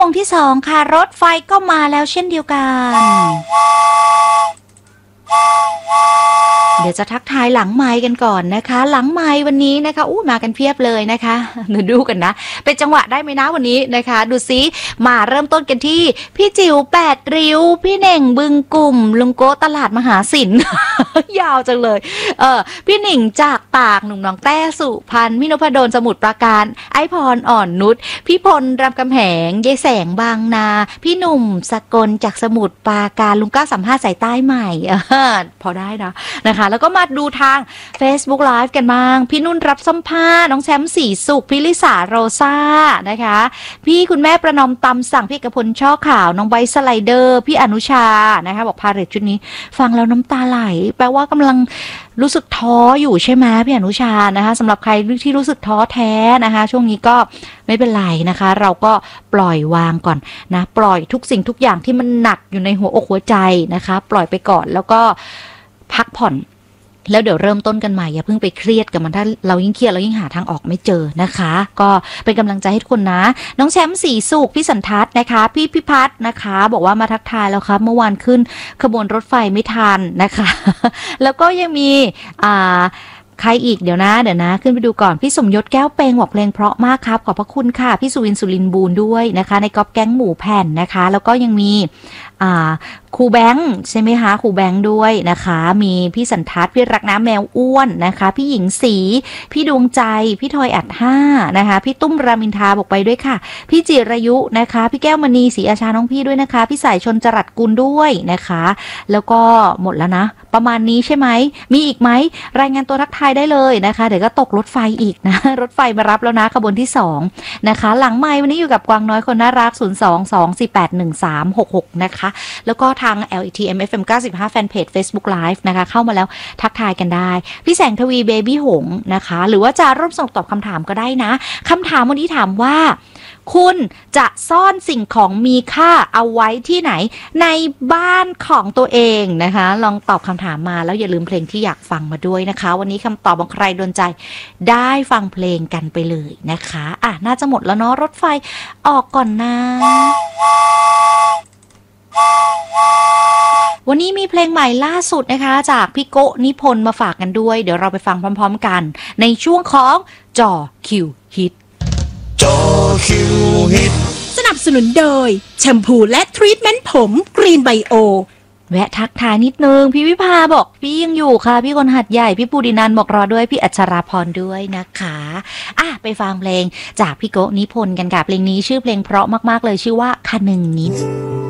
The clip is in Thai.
วงที่สองค่ะรถไฟก็มาแล้วเช่นเดียวกันเดี๋ยวจะทักทายหลังไมค์กันก่อนนะคะหลังไมค์วันนี้นะคะมากันเพียบเลยนะคะเดี๋ยวดูกันนะเป็นจังหวะได้ไหมนะวันนี้นะคะดูซิมาเริ่มต้นกันที่พี่จิ๋ว8 ริ้วพี่เน่งบึงกลุ่มลุงโก้ตลาดมหาสิน ยาวจังเลยพี่หนิงจากปากหนุ่มน้องแต้สุพรรณพี่นพดลสมุทรปราการไอพรอ่อนนุชพี่พลรำกำแหงยายแสงบางนาพี่หนุ่มสกลจากสมุทรปราการลุง935สายใต้ใหม่พอได้นะคะแล้วก็มาดูทาง Facebook Live กันบ้างพี่นุ่นรับส้มผ้าน้องแชมป์สีสุขพี่ลิสาโรซ่านะคะพี่คุณแม่ประนอมตำสั่งพี่กระพลช่อข่าวน้องใบสไลเดอร์พี่อนุชานะคะบอกพาเรทชุดนี้ฟังแล้วน้ำตาไหลแปลว่ากำลังรู้สึกท้ออยู่ใช่ไหมพี่อนุชานะคะสำหรับใครที่รู้สึกท้อแท้นะคะช่วงนี้ก็ไม่เป็นไรนะคะเราก็ปล่อยวางก่อนนะปล่อยทุกสิ่งทุกอย่างที่มันหนักอยู่ในหัวอกหัวใจนะคะปล่อยไปก่อนแล้วก็พักผ่อนแล้วเดี๋ยวเริ่มต้นกันใหม่อย่าเพิ่งไปเครียดกับมันถ้าเรายิ่งเครียดเรายิ่งหาทางออกไม่เจอนะคะก็เป็นกำลังใจให้ทุกคนนะน้องแชมป์สีสุขพี่สันทัศน์นะคะพี่พิพัฒน์นะคะบอกว่ามาทักทายแล้วครับเมื่อวานขึ้นขบวนรถไฟไม่ทันนะคะแล้วก็ยังมีใครอีกเดี๋ยวนะขึ้นไปดูก่อนพี่สมยศแก้วเปงบอกเพลงเพราะมากครับขอบพระคุณค่ะพี่สุวินสุรินบูรณ์ด้วยนะคะในก๊อปแก๊งหมูแผ่นนะคะแล้วก็ยังมีครูแบงค์ใช่ไหมคะครูแบงค์ด้วยนะคะมีพี่สันทัศน์พี่รักน้ำแมวอ้วนนะคะพี่หญิงศรีพี่ดวงใจพี่ทอยอัด5นะคะพี่ตุ้มรามินทาบอกไปด้วยค่ะพี่จิรายุนะคะพี่แก้วมณีศรีอาชาน้องพี่ด้วยนะคะพี่สายชนจรัสกุลด้วยนะคะแล้วก็หมดแล้วนะประมาณนี้ใช่ไหมมีอีกไหมรายงานตัวทักทายได้เลยนะคะเดี๋ยวก็ตกรถไฟอีกนะรถไฟมารับแล้วนะขบวนที่2นะคะหลังไมค์วันนี้อยู่กับกวางน้อยคนน่ารัก022481366นะคะแล้วก็ทาง LTM FM 95 Fanpage Facebook Live นะคะเข้ามาแล้วทักทายกันได้พี่แสงทวีเบบี้หงนะคะหรือว่าจะร่วมส่งตอบคำถามก็ได้นะคำถามวันนี้ถามว่าคุณจะซ่อนสิ่งของมีค่าเอาไว้ที่ไหนในบ้านของตัวเองนะคะลองตอบคำถามมาแล้วอย่าลืมเพลงที่อยากฟังมาด้วยนะคะวันนี้คำตอบของใครโดนใจได้ฟังเพลงกันไปเลยนะคะน่าจะหมดแล้วเนาะรถไฟออกก่อนนะวันนี้มีเพลงใหม่ล่าสุดนะคะจากพี่โกนิพนธ์มาฝากกันด้วยเดี๋ยวเราไปฟังพร้อมๆกันในช่วงของจอคิวฮิตจอคิวฮิตสนับสนุนโดยแชมพูและทรีทเมนต์ผมกรีนไบโอแวะทักทายนิดนึงพี่วิภาบอกพี่ยังอยู่ค่ะพี่คนหัดใหญ่พี่ปูดินันบอกรอด้วยพี่อัชราพรด้วยนะคะไปฟังเพลงจากพี่โกนิพนธ์กันค่ะเพลงนี้ชื่อเพลงเพราะมากๆเลยชื่อว่าคนึงนิด